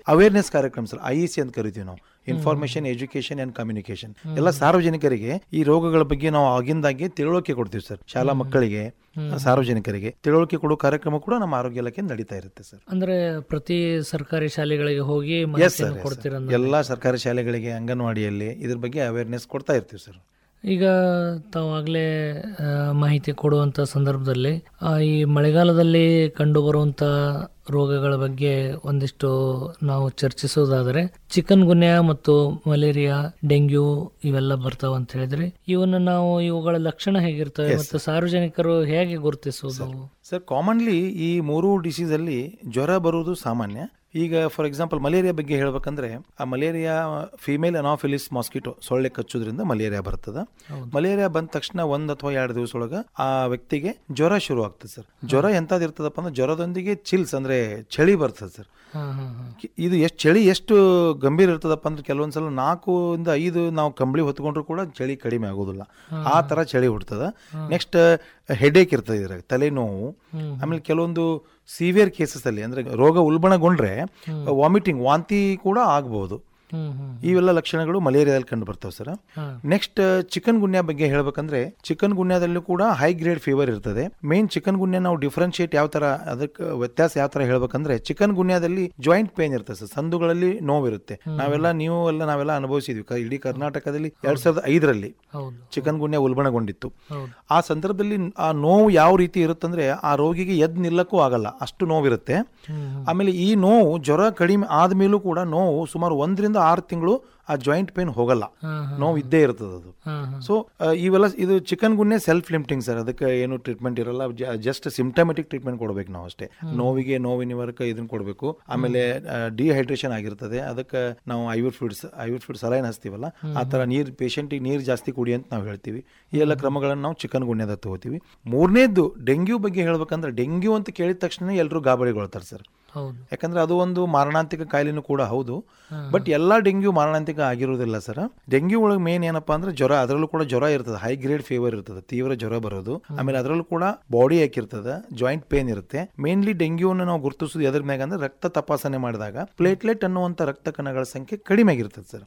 Awareness ಕಾರ್ಯಕ್ರಮ sir, IEC ಅಂತ ಕರಿತೀವಿ ನಾವು, ಇನ್ಫಾರ್ಮೇಶನ್ ಎಜುಕೇಶನ್ ಅಂಡ್ ಕಮ್ಯುನಿಕೇಶನ್. ಎಲ್ಲ ಸಾರ್ವಜನಿಕರಿಗೆ ಈ ರೋಗಗಳ ಬಗ್ಗೆ ನಾವು ಆಗಿಂದಾಗೆ ತಿಳುವಳಿಕೆ ಕೊಡ್ತೀವಿ ಸರ್. ಶಾಲಾ ಮಕ್ಕಳಿಗೆ, ಸಾರ್ವಜನಿಕರಿಗೆ ತಿಳುವಳಿಕೆ ಕೊಡೋ ಕಾರ್ಯಕ್ರಮ ಕೂಡ ನಮ್ಮ ಆರೋಗ್ಯ ಇಲಾಖೆ ನಡೀತಾ ಇರುತ್ತೆ ಸರ್. ಅಂದ್ರೆ ಪ್ರತಿ ಸರ್ಕಾರಿ ಶಾಲೆಗಳಿಗೆ ಹೋಗಿ ಕೊಡ್ತೀರ? ಎಲ್ಲ ಸರ್ಕಾರಿ ಶಾಲೆಗಳಿಗೆ, ಅಂಗನವಾಡಿಯಲ್ಲಿ ಇದ್ರ ಬಗ್ಗೆ ಅವೇರ್ನೆಸ್ ಕೊಡ್ತಾ ಇರ್ತೀವಿ ಸರ್. ಈಗ ತಾವಾಗಲೇ ಮಾಹಿತಿ ಕೊಡುವಂಥ ಸಂದರ್ಭದಲ್ಲಿ ಈ ಮಳೆಗಾಲದಲ್ಲಿ ಕಂಡುಬರುವಂಥ ರೋಗಗಳ ಬಗ್ಗೆ ಒಂದಿಷ್ಟು ನಾವು ಚರ್ಚಿಸೋದಾದರೆ, ಚಿಕನ್ ಗುನ್ಯಾ ಮತ್ತು ಮಲೇರಿಯಾ, ಡೆಂಗ್ಯೂ ಇವೆಲ್ಲ ಬರ್ತಾವ ಅಂತ ಹೇಳಿದ್ರಿ. ಇವುಗಳ ಲಕ್ಷಣ ಹೇಗಿರ್ತವೆ ಮತ್ತು ಸಾರ್ವಜನಿಕರು ಹೇಗೆ ಗುರುತಿಸೋದು? ಸರ್, ಕಾಮನ್ಲಿ ಈ 3 ಡಿಸೀಸ್ ಅಲ್ಲಿ ಜ್ವರ ಬರುವುದು ಸಾಮಾನ್ಯ. ಈಗ ಫಾರ್ ಎಕ್ಸಾಂಪಲ್ ಮಲೇರಿಯಾ ಬಗ್ಗೆ ಹೇಳ್ಬೇಕಂದ್ರೆ, ಆ ಮಲೇರಿಯಾ ಫಿಮೇಲ್ ಅನಾಫಿಲಿಸ್ ಮಾಸ್ಕಿಟೋ ಸೊಳ್ಳೆ ಕಚ್ಚೋದ್ರಿಂದ ಮಲೇರಿಯಾ ಬರ್ತದೆ. ಮಲೇರಿಯಾ ಬಂದ ತಕ್ಷಣ 1 ಅಥವಾ 2 ದಿವಸ ಒಳಗ ಆ ವ್ಯಕ್ತಿಗೆ ಜ್ವರ ಶುರು ಆಗ್ತದೆ ಸರ್. ಜ್ವರ ಎಂತದ್ ಇರ್ತದಪ್ಪ ಅಂದ್ರೆ, ಜ್ವರದೊಂದಿಗೆ ಚಿಲ್ಸ್ ಅಂದ್ರೆ ಚಳಿ ಬರ್ತದೆ ಸರ್. ಇದು ಚಳಿ ಎಷ್ಟು ಗಂಭೀರ ಇರ್ತದಪ್ಪ ಅಂದ್ರೆ, ಕೆಲವೊಂದ್ಸಲ 4 ಇಂದ 5 ನಾವು ಕಂಬಳಿ ಹೊತ್ಕೊಂಡ್ರು ಕೂಡ ಚಳಿ ಕಡಿಮೆ ಆಗೋದಿಲ್ಲ, ಆ ತರ ಚಳಿ ಹುಡ್ತದ. ನೆಕ್ಸ್ಟ್ ಹೆಡೇಕ್ ಇರ್ತದೆ, ಇದ್ರಾಗ ತಲೆನೋವು. ಆಮೇಲೆ ಕೆಲವೊಂದು ಸಿವಿಯರ್ ಕೇಸಸ್ ಅಲ್ಲಿ ಅಂದ್ರೆ ರೋಗ ಉಲ್ಬಣಗೊಂಡ್ರೆ ವಾಮಿಟಿಂಗ್, ವಾಂತಿ ಕೂಡ ಆಗಬಹುದು. ಇವೆಲ್ಲ ಲಕ್ಷಣಗಳು ಮಲೇರಿಯಾದಲ್ಲಿ ಕಂಡು ಬರ್ತವೆ ಸರ್. ನೆಕ್ಸ್ಟ್ ಚಿಕನ್ ಗುನ್ಯಾ ಬಗ್ಗೆ ಹೇಳ್ಬೇಕಂದ್ರೆ, ಚಿಕನ್ ಗುನ್ಯಾದಲ್ಲೂ ಕೂಡ ಹೈ ಗ್ರೇಡ್ ಫೀವರ್ ಇರ್ತದೆ. ಮೇನ್ ಚಿಕನ್ ಗುನ್ಯಾ ನಾವು ಡಿಫ್ರೆನ್ಶಿಯೇಟ್ ಯಾವ ತರ, ಅದಕ್ಕೆ ವ್ಯತ್ಯಾಸ ಯಾವ ತರ ಹೇಳ್ಬೇಕಂದ್ರೆ, ಚಿಕನ್ ಗುನ್ಯಾದಲ್ಲಿ ಜಾಯಿಂಟ್ ಪೇನ್ ಇರ್ತದೆ ಸರ್, ಸಂದುಗಳಲ್ಲಿ ನೋವಿರುತ್ತೆ. ನಾವೆಲ್ಲ ಅನುಭವಿಸಿದ್ವಿ. ಇಡೀ ಕರ್ನಾಟಕದಲ್ಲಿ 2005ರಲ್ಲಿ ಚಿಕನ್ ಗುನ್ಯಾ ಉಲ್ಬಣಗೊಂಡಿತ್ತು. ಆ ಸಂದರ್ಭದಲ್ಲಿ ಆ ನೋವು ಯಾವ ರೀತಿ ಇರುತ್ತಂದ್ರೆ, ಆ ರೋಗಿಗೆ ಎದ್ದು ನಿಲ್ಲಕ್ಕೂ ಆಗಲ್ಲ, ಅಷ್ಟು ನೋವಿರುತ್ತೆ. ಆಮೇಲೆ ಈ ನೋವು ಜ್ವರ ಕಡಿಮೆ ಆದ್ಮೇಲೂ ಕೂಡ ನೋವು ಸುಮಾರು 1 ರಿಂದ 6 ತಿಂಗಳು ಆ ಜಾಯಿಂಟ್ ಪೇನ್ ಹೋಗಲ್ಲ, ನೋವು ಇದ್ದೇ ಇರ್ತದೆ ಅದು. ಸೊ ಇವೆಲ್ಲ, ಇದು ಚಿಕನ್ ಗುನ್ಯಾ ಸೆಲ್ಫ್ ಲಿಮಿಟಿಂಗ್ ಸರ್, ಅದಕ್ಕೆ ಏನು ಟ್ರೀಟ್ಮೆಂಟ್ ಇರಲ್ಲ, ಜಸ್ಟ್ ಸಿಂಪ್ಟಮೆಟಿಕ್ ಟ್ರೀಟ್ಮೆಂಟ್ ಕೊಡ್ಬೇಕು ನಾವು ಅಷ್ಟೇ. ನೋವಿಗೆ ನೋವು ನಿವಾರಕ ಇದನ್ನ ಕೊಡಬೇಕು. ಆಮೇಲೆ ಡಿಹೈಡ್ರೇಷನ್ ಆಗಿರ್ತದೆ, ಅದಕ್ಕೆ ನಾವು ಐವರ್ ಫ್ಲೂಯಿಡ್ ಸಲೈನ್ ಹಚ್ತೀವಲ್ಲ, ಆ ತರ ಪೇಷಂಟಿಗೆ ನೀರು ಜಾಸ್ತಿ ಕುಡಿ ಅಂತ ನಾವು ಹೇಳ್ತೀವಿ. ಈ ಎಲ್ಲ ಕ್ರಮಗಳನ್ನು ನಾವು ಚಿಕನ್ ಗುನ್ಯಾದ ತಗೋತೀವಿ. 3ನೇದ್ದು ಡೆಂಗ್ಯೂ ಬಗ್ಗೆ ಹೇಳ್ಬೇಕಂದ್ರೆ, ಡೆಂಗ್ಯೂ ಅಂತ ಕೇಳಿದ ತಕ್ಷಣ ಎಲ್ಲರೂ ಗಾಬರಿಗೊಳ್ತಾರೆ ಸರ್. ಯಾಕಂದ್ರೆ ಅದು ಒಂದು ಮಾರಣಾಂತಿಕ ಕಾಯಿಲೆನೂ ಕೂಡ ಹೌದು. ಬಟ್ ಎಲ್ಲಾ ಡೆಂಗ್ಯೂ ಮಾರಣಾಂತಿಕ ಆಗಿರುವುದಿಲ್ಲ ಸರ್. ಡೆಂಗ್ಯೂ ಒಳಗೆ ಮೇನ್ ಏನಪ್ಪಾ ಅಂದ್ರೆ ಜ್ವರ, ಅದರಲ್ಲೂ ಕೂಡ ಜ್ವರ ಇರ್ತದೆ, ಹೈ ಗ್ರೇಡ್ ಫೀವರ್ ಇರ್ತದೆ, ತೀವ್ರ ಜ್ವರ ಬರೋದು. ಆಮೇಲೆ ಅದರಲ್ಲೂ ಕೂಡ ಬಾಡಿ ಹಾಕಿರ್ತದೆ, ಜಾಯಿಂಟ್ ಪೇನ್ ಇರುತ್ತೆ. ಮೇನ್ಲಿ ಡೆಂಗ್ಯೂನ ನಾವು ಗುರುತಿಸೋದು ಎದ್ರ ಮ್ಯಾಗ ಅಂದ್ರೆ, ರಕ್ತ ತಪಾಸಣೆ ಮಾಡಿದಾಗ ಪ್ಲೇಟ್ಲೆಟ್ ಅನ್ನುವಂತ ರಕ್ತ ಕಣಗಳ ಸಂಖ್ಯೆ ಕಡಿಮೆ ಆಗಿರ್ತದೆ ಸರ್.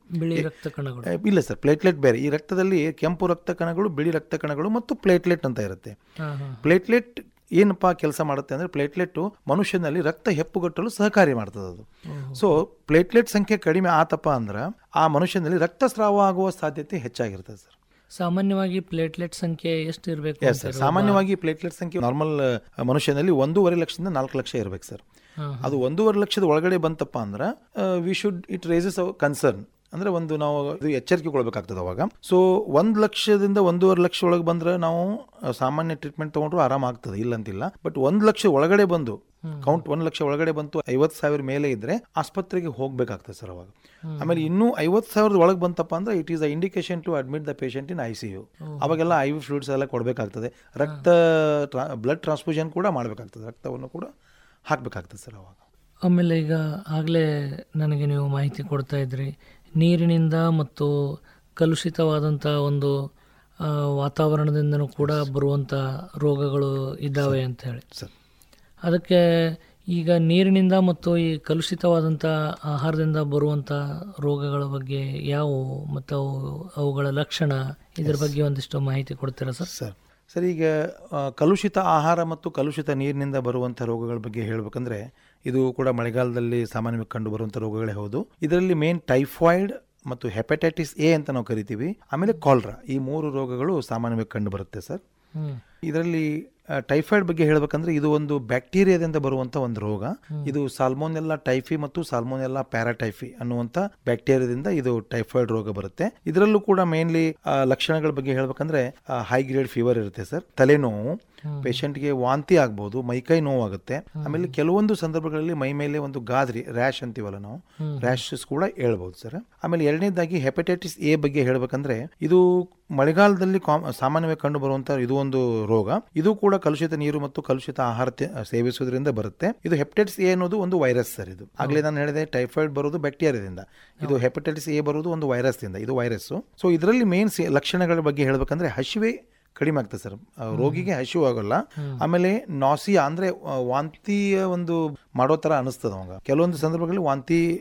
ಇಲ್ಲ ಸರ್, ಪ್ಲೇಟ್ಲೆಟ್ ಬೇರೆ. ಈ ರಕ್ತದಲ್ಲಿ ಕೆಂಪು ರಕ್ತ ಕಣಗಳು, ಬಿಳಿ ರಕ್ತ ಕಣಗಳು ಮತ್ತು ಪ್ಲೇಟ್ಲೆಟ್ ಅಂತ ಇರುತ್ತೆ. ಪ್ಲೇಟ್ಲೆಟ್ ಏನಪ್ಪಾ ಕೆಲಸ ಮಾಡುತ್ತೆ ಅಂದ್ರೆ, ಪ್ಲೇಟ್ಲೆಟ್ ಮನುಷ್ಯನಲ್ಲಿ ರಕ್ತ ಹೆಪ್ಪುಗಟ್ಟಲು ಸಹಕಾರಿ ಮಾಡ್ತದೆ ಅದು. ಸೊ ಪ್ಲೇಟ್ಲೆಟ್ ಸಂಖ್ಯೆ ಕಡಿಮೆ ಆತಪ್ಪ ಅಂದ್ರೆ, ಆ ಮನುಷ್ಯನಲ್ಲಿ ರಕ್ತಸ್ರಾವ ಆಗುವ ಸಾಧ್ಯತೆ ಹೆಚ್ಚಾಗಿರ್ತದೆ ಸರ್. ಸಾಮಾನ್ಯವಾಗಿ ಪ್ಲೇಟ್ಲೆಟ್ ಸಂಖ್ಯೆ ಎಷ್ಟು ಇರಬೇಕು? ಸಾಮಾನ್ಯವಾಗಿ ಪ್ಲೇಟ್ಲೆಟ್ ಸಂಖ್ಯೆ ನಾರ್ಮಲ್ ಮನುಷ್ಯನಲ್ಲಿ 1.5 ಲಕ್ಷದಿಂದ 4 ಲಕ್ಷ ಇರ್ಬೇಕು ಸರ್. ಅದು 1.5 ಲಕ್ಷದ ಒಳಗಡೆ ಬಂತಪ್ಪ ಅಂದ್ರೆ, ಇಟ್ ರೈಸಸ್ ಅವರ್ ಕನ್ಸರ್ನ್. ಅಂದ್ರೆ ನಾವು ಎಚ್ಚರಿಕೆ ಕೊಡ್ಬೇಕಾಗ್ತದೆ ಅವಾಗ. ಸೊ 1 ಲಕ್ಷದಿಂದ 1.5 ಲಕ್ಷ ಒಳಗೆ ಬಂದ್ರೆ ನಾವು ಸಾಮಾನ್ಯ ಟ್ರೀಟ್ಮೆಂಟ್ ತಗೊಂಡ್ರು ಆರಾಮ ಆಗ್ತದೆ, ಇಲ್ಲ ಅಂತಿಲ್ಲ. ಬಟ್ 1 ಲಕ್ಷ ಒಳಗಡೆ ಬಂದು ಕೌಂಟ್ 1 ಲಕ್ಷ ಒಳಗಡೆ ಬಂತು, 50,000 ಮೇಲೆ ಇದ್ರೆ ಆಸ್ಪತ್ರೆಗೆ ಹೋಗ್ಬೇಕಾಗ್ತದೆ ಸರ್ ಅವಾಗ. ಆಮೇಲೆ ಇನ್ನೂ 50,000 ಒಳಗೆ ಬಂತಪ್ಪ ಅಂದ್ರೆ, it is a indication to admit the patient in ICU. ಅವಾಗೆಲ್ಲ IV ಫ್ಲೂಯಿಡ್ಸ್ ಎಲ್ಲ ಕೊಡಬೇಕಾಗ್ತದೆ. ಬ್ಲಡ್ ಟ್ರಾನ್ಸ್ಫ್ಯೂಷನ್ ಕೂಡ ಮಾಡಬೇಕಾಗ್ತದೆ, ರಕ್ತವನ್ನು ಕೂಡ ಹಾಕಬೇಕಾಗ್ತದೆ ಸರ್ ಅವಾಗ. ಆಮೇಲೆ ಈಗ ಆಗಲೇ ನನಗೆ ನೀವು ಮಾಹಿತಿ ಕೊಡ್ತಾ ಇದ್ರಿ, ನೀರಿನಿಂದ ಮತ್ತು ಕಲುಷಿತವಾದಂಥ ಒಂದು ವಾತಾವರಣದಿಂದನೂ ಕೂಡ ಬರುವಂಥ ರೋಗಗಳು ಇದ್ದಾವೆ ಅಂತ ಹೇಳಿ. ಅದಕ್ಕೆ ಈಗ ನೀರಿನಿಂದ ಮತ್ತು ಈ ಕಲುಷಿತವಾದಂಥ ಆಹಾರದಿಂದ ಬರುವಂಥ ರೋಗಗಳ ಬಗ್ಗೆ ಯಾವುವು ಮತ್ತು ಅವುಗಳ ಲಕ್ಷಣ, ಇದರ ಬಗ್ಗೆ ಒಂದಿಷ್ಟು ಮಾಹಿತಿ ಕೊಡ್ತೀರಾ ಸರ್? ಸರ್, ಈಗ ಕಲುಷಿತ ಆಹಾರ ಮತ್ತು ಕಲುಷಿತ ನೀರಿನಿಂದ ಬರುವಂಥ ರೋಗಗಳ ಬಗ್ಗೆ ಹೇಳಬೇಕಂದ್ರೆ, ಇದು ಕೂಡ ಮಳೆಗಾಲದಲ್ಲಿ ಸಾಮಾನ್ಯವಾಗಿ ಕಂಡು ಬರುವಂಥ ರೋಗಗಳೇ ಹೌದು. ಇದರಲ್ಲಿ ಮೇನ್ ಟೈಫಾಯ್ಡ್ ಮತ್ತು ಹೆಪಟೈಟಿಸ್ A ಅಂತ ನಾವು ಕರಿತೀವಿ, ಆಮೇಲೆ ಕಾಲ್ರಾ, ಈ 3 ರೋಗಗಳು ಸಾಮಾನ್ಯವಾಗಿ ಕಂಡು ಬರುತ್ತೆ ಸರ್. ಇದರಲ್ಲಿ ಟೈಫಾಯ್ಡ್ ಬಗ್ಗೆ ಹೇಳ್ಬೇಕಂದ್ರೆ, ಇದು ಒಂದು ಬ್ಯಾಕ್ಟೀರಿಯಾದಿಂದ ಬರುವಂತ ಒಂದು ರೋಗ. ಇದು ಸಾಲ್ಮೋನೆಲ್ಲಾ ಟೈಫಿ ಮತ್ತು ಸಾಲ್ಮೋನೆಲ್ಲಾ ಪ್ಯಾರಾಟೈಫಿ ಅನ್ನುವಂತ ಬ್ಯಾಕ್ಟೀರಿಯಾದಿಂದ ಇದು ಟೈಫಾಯ್ಡ್ ರೋಗ ಬರುತ್ತೆ. ಇದರಲ್ಲೂ ಕೂಡ ಮೇನ್ಲಿ ಲಕ್ಷಣಗಳ ಬಗ್ಗೆ ಹೇಳ್ಬೇಕಂದ್ರೆ, ಹೈ ಗ್ರೇಡ್ ಫೀವರ್ ಇರುತ್ತೆ ಸರ್, ತಲೆನೋವು, ಪೇಷಂಟ್ಗೆ ವಾಂತಿ ಆಗ್ಬಹುದು, ಮೈಕೈ ನೋವಾಗುತ್ತೆ. ಆಮೇಲೆ ಕೆಲವೊಂದು ಸಂದರ್ಭಗಳಲ್ಲಿ ಮೈ ಮೇಲೆ ಒಂದು ಗಾದ್ರಿ ರ್ಯಾಶ್ ಅಂತೀವಲ್ಲ ನಾವು, ರ್ಯಾಶಸ್ ಕೂಡ ಹೇಳ್ಬಹುದು ಸರ್. ಆಮೇಲೆ ಎರಡನೇದಾಗಿ ಹೆಪಟೈಟಿಸ್ A ಬಗ್ಗೆ ಹೇಳ್ಬೇಕಂದ್ರೆ, ಇದು ಮಳೆಗಾಲದಲ್ಲಿ ಸಾಮಾನ್ಯವಾಗಿ ಕಂಡು ಬರುವಂತ ಇದು ಒಂದು ರೋಗ. ಇದು ಕೂಡ ಕಲುಷಿತ ನೀರು ಮತ್ತು ಕಲುಷಿತ ಆಹಾರ ಸೇವಿಸುವುದರಿಂದ ಬರುತ್ತೆ. ಇದು ಹೆಪಟೈಟಿಸ್ A ಅನ್ನೋದು ಒಂದು ವೈರಸ್ ಸರ್. ಇದು ಆಗ್ಲೇ ನಾನು ಹೇಳಿದೆ, ಟೈಫಾಯ್ಡ್ ಬರೋದು ಬ್ಯಾಕ್ಟೀರಿಯಾದಿಂದ, ಇದು ಹೆಪಟೈಟಿಸ್ A ಬರೋದು ಒಂದು ವೈರಸ್ ದಿಂದ. ಇದು ವೈರಸ್. ಸೊ ಇದರಲ್ಲಿ ಮೇನ್ ಲಕ್ಷಣಗಳ ಬಗ್ಗೆ ಹೇಳ್ಬೇಕಂದ್ರೆ, ಹಸಿವೆ ಕಡಿಮೆ ಆಗ್ತದೆ ಸರ್, ರೋಗಿಗೆ ಹಸಿವು ಆಗೋಲ್ಲ. ಆಮೇಲೆ ನಾಸಿಯಾ ಅಂದ್ರೆ ವಾಂತಿಯ ಒಂದು ಮಾಡೋ ತರ ಅನಿಸ್ತದ ಅವಾಗ. ಕೆಲವೊಂದು ಸಂದರ್ಭಗಳಲ್ಲಿ ವಾಂತಿ